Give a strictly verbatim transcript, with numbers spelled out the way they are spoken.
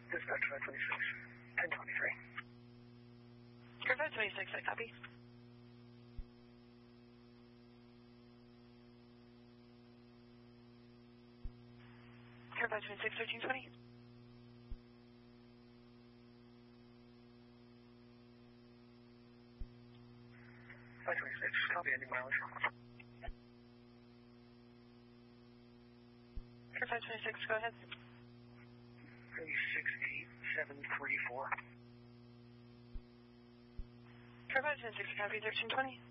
Dispatch five twenty-six, ten twenty-three. Air five twenty-six, I copy. Air five twenty-six, thirteen twenty. five twenty-six, copy, ending mileage. Air five twenty-six, go ahead. thirty-six eight seven three four. Air five twenty-six, copy, thirteen twenty.